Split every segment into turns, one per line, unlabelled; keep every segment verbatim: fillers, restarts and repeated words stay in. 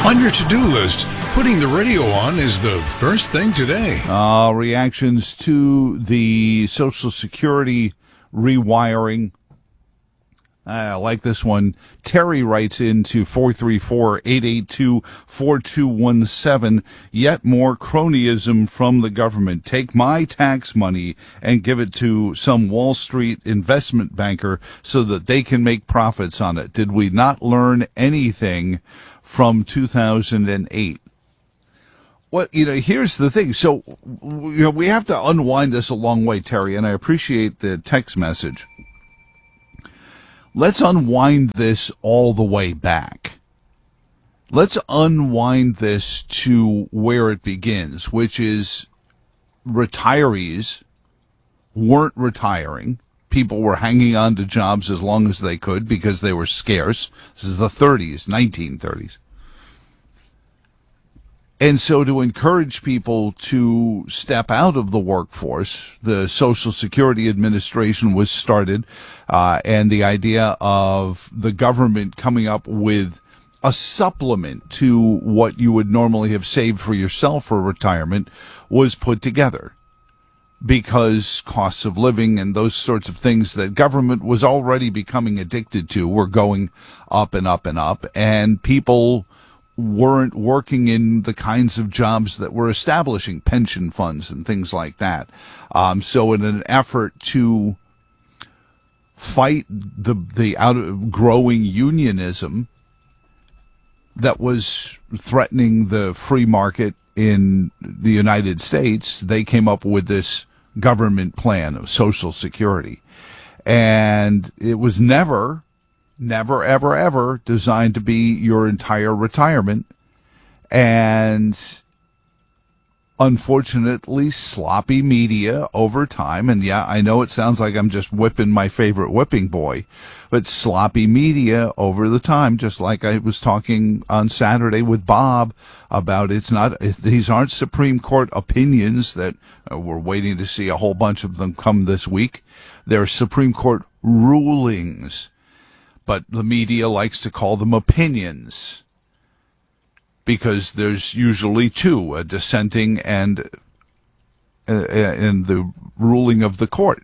On your to-do list, putting the radio on is the first thing today.
Uh, reactions to the Social Security rewiring. I like this one. Terry writes into four three four, eight eight two, four two one seven. Yet more cronyism from the government. Take my tax money and give it to some Wall Street investment banker so that they can make profits on it. Did we not learn anything from two thousand eight? Well, you know, here's the thing. So, you know, we have to unwind this a long way, Terry, and I appreciate the text message. Let's unwind this all the way back. Let's unwind this to where it begins, which is retirees weren't retiring. People were hanging on to jobs as long as they could because they were scarce. This is the thirties, nineteen thirties. And so to encourage people to step out of the workforce, the Social Security Administration was started, uh, and the idea of the government coming up with a supplement to what you would normally have saved for yourself for retirement was put together. Because costs of living and those sorts of things that government was already becoming addicted to were going up and up and up, and people weren't working in the kinds of jobs that were establishing pension funds and things like that. Um, so in an effort to fight the the outgrowing unionism that was threatening the free market in the United States, they came up with this government plan of Social Security. And it was never, never, ever, ever designed to be your entire retirement. And unfortunately, sloppy media over time, and yeah, I know it sounds like I'm just whipping my favorite whipping boy, but sloppy media over the time, just like I was talking on Saturday with Bob about, it's not, these aren't Supreme Court opinions that uh, we're waiting to see a whole bunch of them come this week. They're Supreme Court rulings, but the media likes to call them opinions, because there's usually two, a dissenting and uh, and the ruling of the court.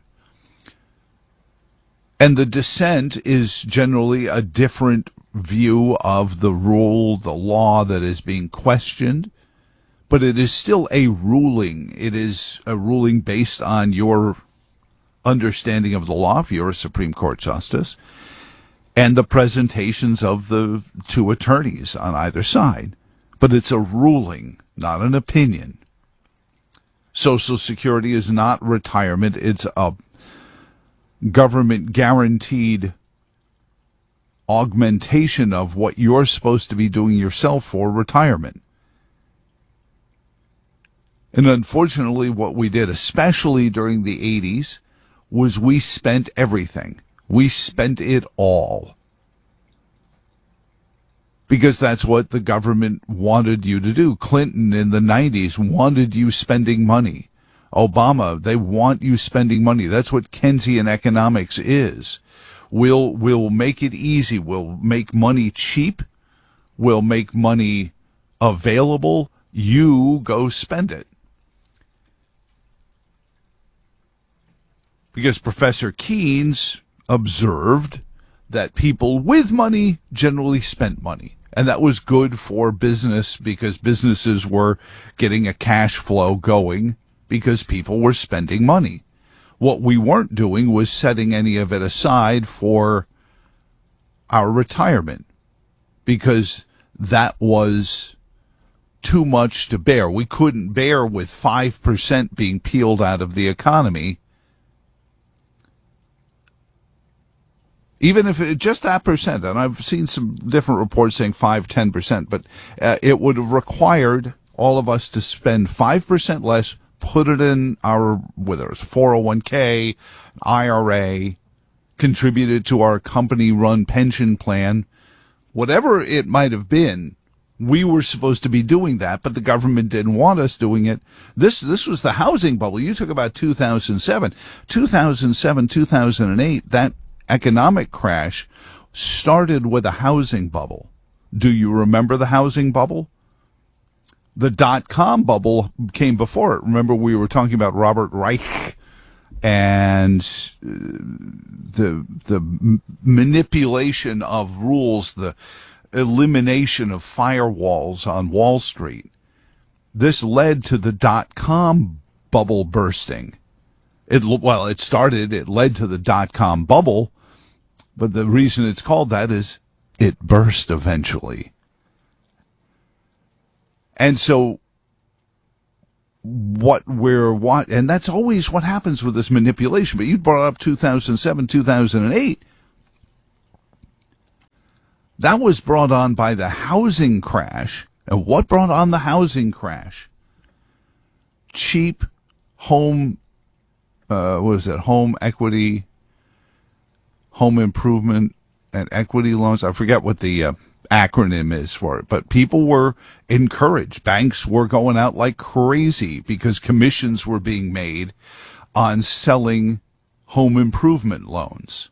And the dissent is generally a different view of the rule, the law that is being questioned, but it is still a ruling. It is a ruling based on your understanding of the law, if you're a Supreme Court justice, and the presentations of the two attorneys on either side. But it's a ruling, not an opinion. Social Security is not retirement. It's a government-guaranteed augmentation of what you're supposed to be doing yourself for retirement. And unfortunately, what we did, especially during the eighties, was we spent everything. We spent it all. Because that's what the government wanted you to do. Clinton in the nineties wanted you spending money. Obama, they want you spending money. That's what Keynesian economics is. We'll, we'll make it easy. We'll make money cheap. We'll make money available. You go spend it. Because Professor Keynes observed that people with money generally spent money. And that was good for business because businesses were getting a cash flow going because people were spending money. What we weren't doing was setting any of it aside for our retirement because that was too much to bear. We couldn't bear with five percent being peeled out of the economy. Even if it, just that percent, and I've seen some different reports saying five, ten percent, but uh, it would have required all of us to spend five percent less, put it in our, whether it's four oh one k, I R A, contributed to our company-run pension plan, whatever it might have been. We were supposed to be doing that, but the government didn't want us doing it. This this was the housing bubble. You talk about two thousand seven. two thousand seven, two thousand eight, that economic crash started with a housing bubble. Do you remember the housing bubble? The dot-com bubble came before it. Remember, we were talking about Robert Reich and the the manipulation of rules, the elimination of firewalls on Wall Street. This led to the dot-com bubble bursting. It well, it started, it led to the dot-com bubble, but the reason it's called that is it burst eventually. And so what we're what and that's always what happens with this manipulation. But you brought up two thousand seven, two thousand eight. That was brought on by the housing crash. And what brought on the housing crash? Cheap home uh what was it? Home equity, home improvement and equity loans. I forget what the uh, acronym is for it, but people were encouraged. Banks were going out like crazy because commissions were being made on selling home improvement loans.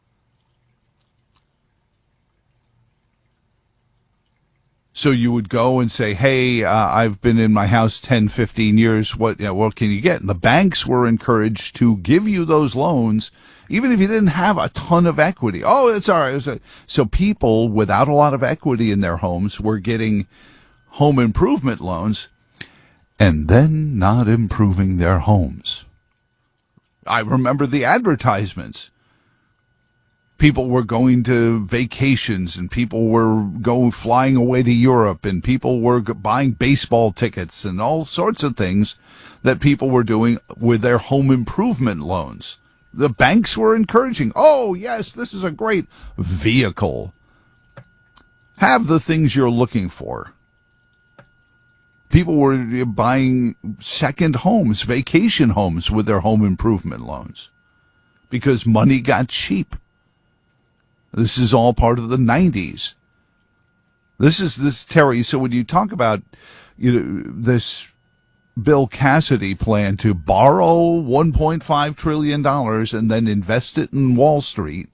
So you would go and say, hey, uh, I've been in my house ten, fifteen years. What, you know, what can you get? And the banks were encouraged to give you those loans, even if you didn't have a ton of equity. Oh, it's all right. It was a, so people without a lot of equity in their homes were getting home improvement loans and then not improving their homes. I remember the advertisements. People were going to vacations and people were going flying away to Europe and people were buying baseball tickets and all sorts of things that people were doing with their home improvement loans. The banks were encouraging, oh, yes, this is a great vehicle. Have the things you're looking for. People were buying second homes, vacation homes with their home improvement loans because money got cheap. This is all part of the nineties. This is this, Terry. So when you talk about, you know, this Bill Cassidy plan to borrow one point five trillion dollars and then invest it in Wall Street,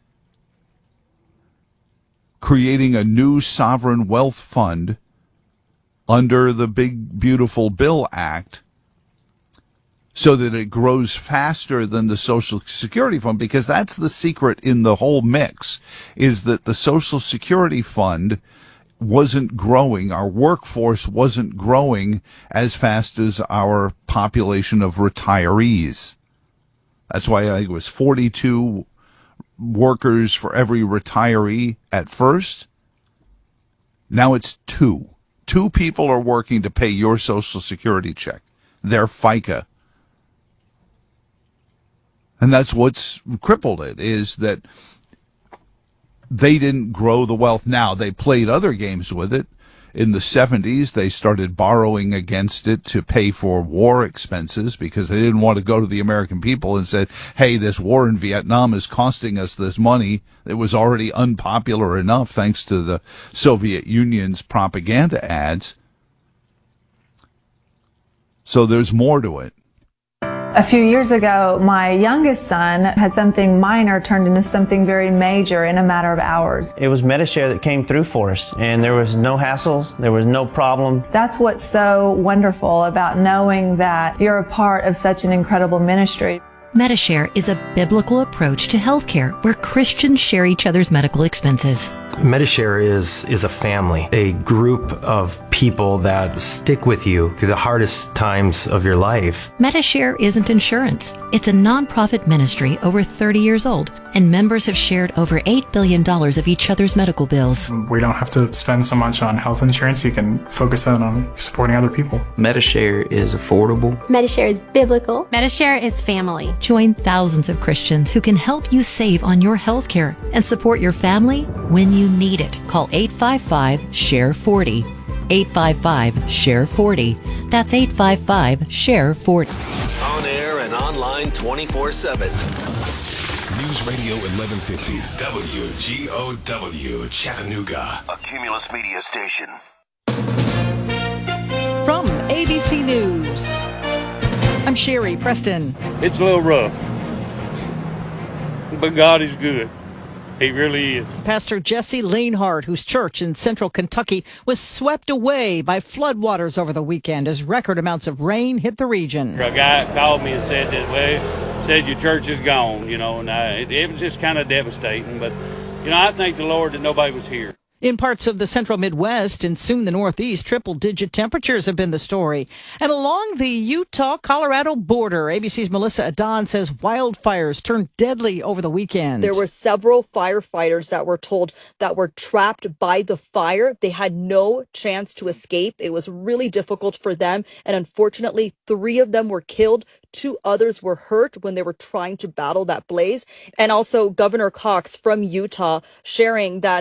creating a new sovereign wealth fund under the Big Beautiful Bill Act, so that it grows faster than the Social Security Fund, because that's the secret in the whole mix, is that the Social Security Fund wasn't growing. Our workforce wasn't growing as fast as our population of retirees. That's why I think it was forty-two workers for every retiree at first. Now it's two. Two people are working to pay your Social Security check, their FICA. And that's what's crippled it, is that they didn't grow the wealth. Now, they played other games with it. In the seventies, they started borrowing against it to pay for war expenses because they didn't want to go to the American people and said, hey, this war in Vietnam is costing us this money. It was already unpopular enough thanks to the Soviet Union's propaganda ads. So there's more to it.
A few years ago, my youngest son had something minor turned into something very major in a matter of hours.
It was Medi-Share that came through for us, and there was no hassles, there was no problem.
That's what's so wonderful about knowing that you're a part of such an incredible ministry.
Medi-Share is a biblical approach to healthcare where Christians share each other's medical expenses.
Medi-Share is, is a family, a group of people that stick with you through the hardest times of your life.
Medi-Share isn't insurance. It's a nonprofit ministry over thirty years old, and members have shared over eight billion dollars of each other's medical bills.
We don't have to spend so much on health insurance. You can focus on, on supporting other people.
Medi-Share is affordable.
Medi-Share is biblical.
Medi-Share is family.
Join thousands of Christians who can help you save on your health care and support your family when you need it. Call eight five five, S H A R E forty. eight five five, S H A R E forty. That's eight five five, S H A R E forty.
On air and online twenty-four seven.
News Radio eleven fifty, W G O W, Chattanooga.
A Cumulus Media station.
From A B C News, I'm Sherry Preston.
It's a little rough, but God is good.
He really is.
Pastor Jesse Lanehart, whose church in central Kentucky was swept away by floodwaters over the weekend as record amounts of rain hit the region.
A guy called me and said that, well, said your church is gone, you know, and I, it, it was just kind of devastating. But, you know, I thank the Lord that nobody was here.
In parts of the central Midwest and soon the Northeast, triple-digit temperatures have been the story. And along the Utah-Colorado border, A B C's Melissa Adon says wildfires turned deadly over the weekend.
There were several firefighters that were told that were trapped by the fire. They had no chance to escape. It was really difficult for them. And unfortunately, three of them were killed. Two others were hurt when they were trying to battle that blaze. And also Governor Cox from Utah sharing that